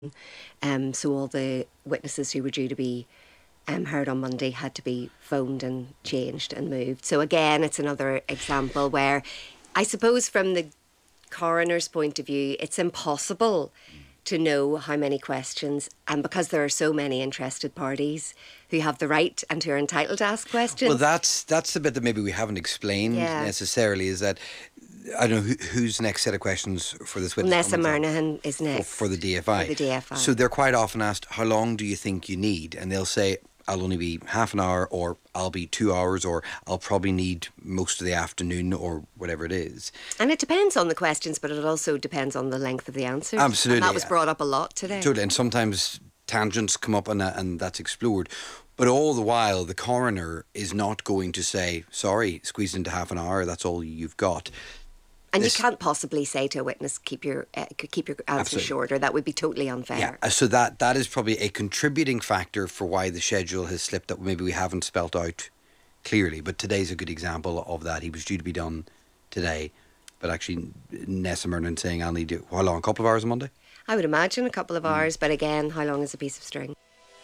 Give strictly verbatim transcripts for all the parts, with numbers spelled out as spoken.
Um, so all the witnesses who were due to be um, heard on Monday had to be phoned and changed and moved. So again, it's another example where I suppose from the coroner's point of view, it's impossible to know how many questions, and because there are so many interested parties who have the right and who are entitled to ask questions. Well, that's that's the bit that maybe we haven't explained Yeah. necessarily, is that I don't know who, who's next set of questions for this witness. Nessa comment on- Murnaghan is for, next. for the D F I. For the D F I. So they're quite often asked, how long do you think you need? And they'll say, I'll only be half an hour, or I'll be two hours, or I'll probably need most of the afternoon, or whatever it is. And it depends on the questions, but it also depends on the length of the answers. Absolutely. And that was brought up a lot today. Totally. And sometimes tangents come up and, that, and that's explored. But all the while, the coroner is not going to say, sorry, squeeze into half an hour, that's all you've got. And This- you can't possibly say to a witness, keep your uh, keep your answers Absolutely. shorter. That would be totally unfair. Yeah, uh, so that that is probably a contributing factor for why the schedule has slipped, that maybe we haven't spelt out clearly. But today's a good example of that. He was due to be done today, but actually Nessa Murnaghan saying, I'll need you, how long, a couple of hours on Monday? I would imagine a couple Mm. of hours, but again, how long is a piece of string?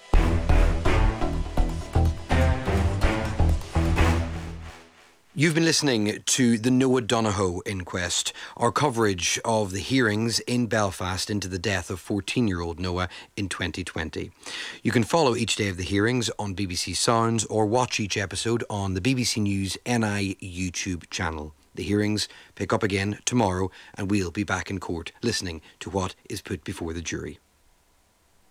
You've been listening to the Noah Donohoe inquest, our coverage of the hearings in Belfast into the death of fourteen-year-old Noah in twenty twenty. You can follow each day of the hearings on B B C Sounds or watch each episode on the B B C News N I YouTube channel. The hearings pick up again tomorrow, and we'll be back in court listening to what is put before the jury.